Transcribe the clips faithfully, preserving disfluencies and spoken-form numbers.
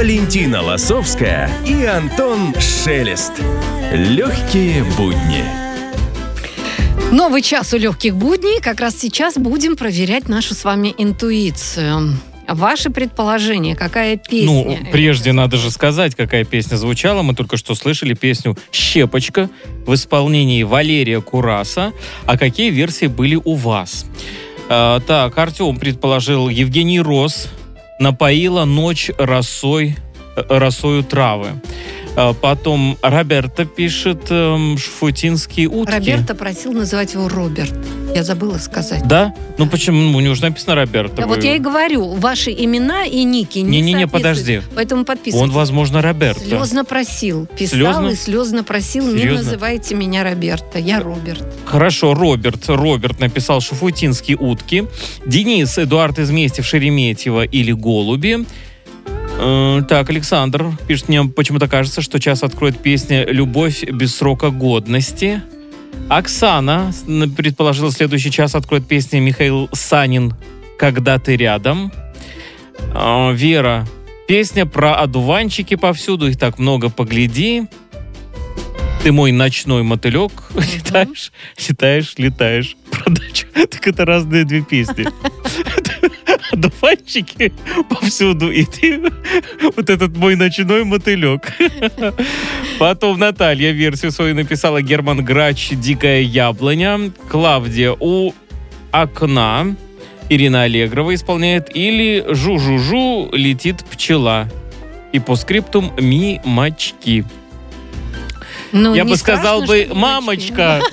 Валентина Лосовская и Антон Шелест. Легкие будни. Новый час у легких будней. Как раз сейчас будем проверять нашу с вами интуицию. Ваши предположения, какая песня? Ну, прежде надо же сказать, какая песня звучала. Мы только что слышали песню «Щепочка» в исполнении Валерия Кураса. А какие версии были у вас? А, так, Артем предположил: Евгений Рос «Напоила ночь росой, росою травы». А потом Роберто пишет эм, «Шуфутинские утки». Роберто просил называть его Роберт. Я забыла сказать. Да? Ну почему? У него же написано Роберто. Да, Вы... вот я и говорю, ваши имена и ники не Не-не-не, соответствуют. подожди. Поэтому подписывайтесь. Он, возможно, Роберто. Слезно просил. Писал Слезно? и слезно просил, Серьезно? не называйте меня Роберто, я Роберт. Хорошо, Роберт. Роберт написал «Шуфутинские утки». Денис, Эдуард Изместьев, Шереметьево или «Голуби». Э, так, Александр пишет: мне почему-то кажется, что час откроет песня «Любовь без срока годности». Оксана предположила, следующий час откроет песня Михаил Санин «Когда ты рядом». Э, Вера: песня про одуванчики повсюду, их так много, погляди. Ты мой ночной мотылек. Uh-huh. Летаешь, летаешь, летаешь. Продачу. Так это разные две песни. Одуванчики повсюду, и ты вот этот мой ночной мотылек. Потом Наталья версию свою написала: Герман Грач «Дикая яблоня». Клавдия «У окна». Ирина Аллегрова исполняет. Или «Жу-жу-жу, летит пчела». И по скриптум «Мимочки». Ну, Я бы страшно, сказал бы «Мамочка».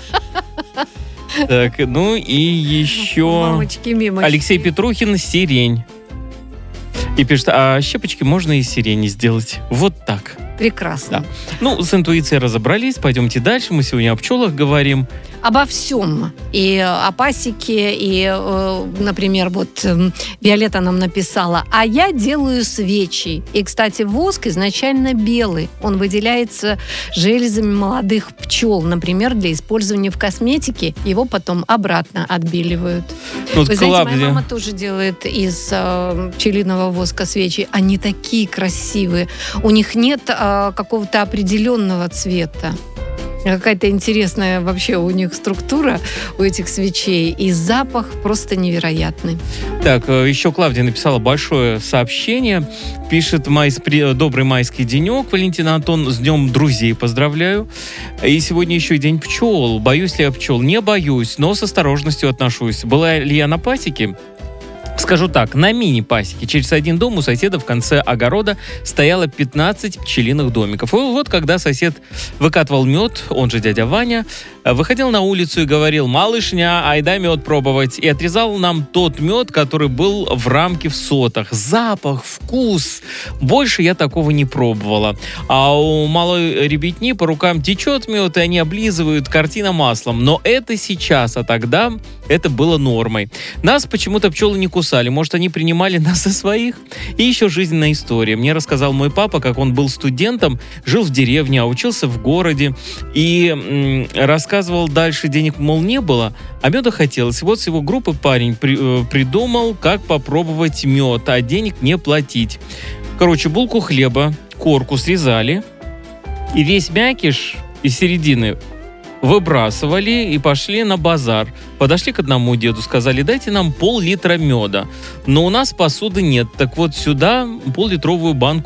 Так, ну и еще Мамочки, мимочки. Алексей Петрухин «Сирень». И пишет: а щепочки можно из сирени сделать. Вот так. Прекрасно. Да. Ну, с интуицией разобрались. Пойдемте дальше. Мы сегодня о пчелах говорим. Обо всем. И о пасеке, и, например, вот Виолетта нам написала: а я делаю свечи. И, кстати, воск изначально белый. Он выделяется железами молодых пчел. Например, для использования в косметике. Его потом обратно отбеливают. Ну, Вы знаете, Клавдия... моя мама тоже делает из э, пчелиного воска свечи. Они такие красивые. У них нет э, какого-то определенного цвета. Какая-то интересная вообще у них структура, у этих свечей. И запах просто невероятный. Так, еще Клавдия написала большое сообщение. Пишет: майс... добрый майский денек, Валентина, Антон, с днем друзей поздравляю. И сегодня еще и день пчел. Боюсь ли я пчел? Не боюсь, но с осторожностью отношусь. Была ли я на пасеке? Скажу так, на мини-пасеке через один дом у соседа в конце огорода стояло пятнадцать пчелиных домиков. И вот когда сосед выкатывал мед, он же дядя Ваня, выходил на улицу и говорил: малышня, айда мед пробовать. И отрезал нам тот мед, который был в рамке в сотах. Запах, вкус. Больше я такого не пробовала. А у малой ребятни по рукам течет мед, и они облизывают, картина маслом. Но это сейчас, а тогда это было нормой. Нас почему-то пчелы не кусали. Может, они принимали нас за своих? И еще жизненная история. Мне рассказал мой папа, как он был студентом, жил в деревне, а учился в городе. И м- рассказывал дальше, денег, мол, не было, а меда хотелось. И вот с его группы парень при- э, придумал, как попробовать мед, а денег не платить. Короче, булку хлеба, корку срезали, и весь мякиш из середины выбрасывали и пошли на базар. Подошли к одному деду, сказали: дайте нам пол-литра меда. Но у нас посуды нет, так вот сюда пол-литровую банку